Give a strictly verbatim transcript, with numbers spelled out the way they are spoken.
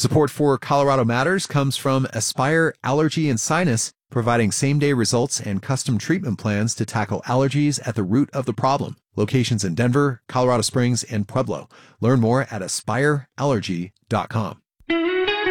Support for Colorado Matters comes from Aspire Allergy and Sinus, providing same-day results and custom treatment plans to tackle allergies at the root of the problem. Locations in Denver, Colorado Springs, and Pueblo. Learn more at aspire allergy dot com.